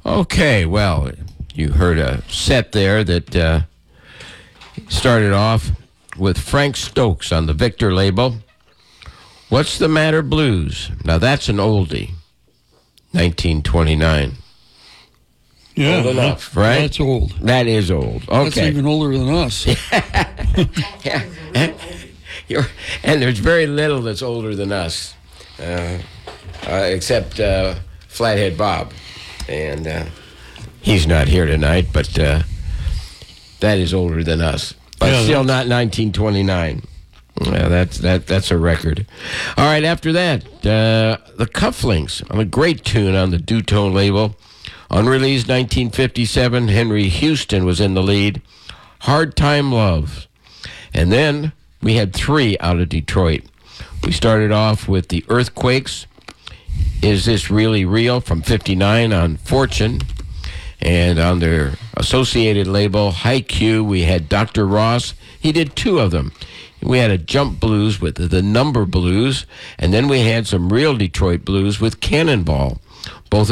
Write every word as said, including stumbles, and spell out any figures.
Okay, well, you heard a set there that uh, started off with Frank Stokes on the Victor label. What's the Matter Blues? Now, that's an oldie. nineteen twenty-nine. Yeah, old enough, that, right? That's old. That is old. Okay. That's even older than us. Yeah. You're, and there's very little that's older than us, uh, uh, except uh, Flathead Bob. And uh, he's not here tonight, but uh, that is older than us. But Yeah, still not nineteen twenty-nine. Yeah, that's that. That's a record. All right, after that, uh, the Cufflinks on a great tune on the Dutone label. Unreleased nineteen fifty-seven, Henry Houston was in the lead. Hard Time Love. And then we had three out of Detroit. We started off with the Earthquakes. Is This Really Real? From fifty-nine on Fortune. And on their associated label, High Q, we had Doctor Ross. He did two of them. We had a jump blues with the Number Blues, and then we had some real Detroit blues with Cannonball. Both